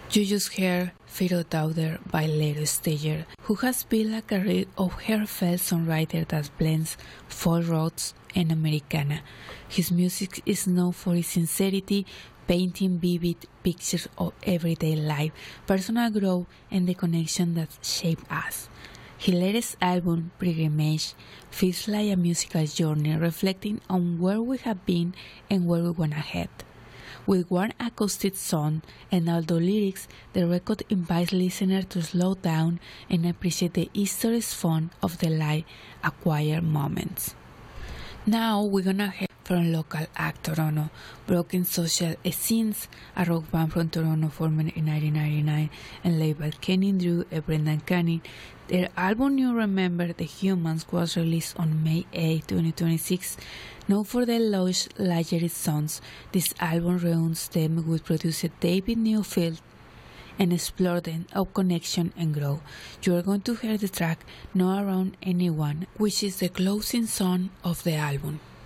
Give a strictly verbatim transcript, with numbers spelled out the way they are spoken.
You just heard Fiddle Daughter by Lero Stager, who has built a career of heartfelt songwriter that blends folk roots and Americana. His music is known for its sincerity, painting vivid pictures of everyday life, personal growth, and the connection that shape us. His latest album, Pilgrimage, feels like a musical journey reflecting on where we have been and where we wanna head. With one acoustic song and although lyrics, the record invites listeners to slow down and appreciate the historic fun of the live acquired moments. Now we're gonna hear from local act Toronto, Broken Social Scenes, a rock band from Toronto formed in nineteen ninety-nine and led by Kenny Drew and Brendan Canning. Their album You Remember the Humans was released on May eighth, twenty twenty-six. Known for their lush, lyric songs, this album reunites them with producer David Newfield and explore them of connection and growth. You are going to hear the track Not Around Anyone, which is the closing song of the album.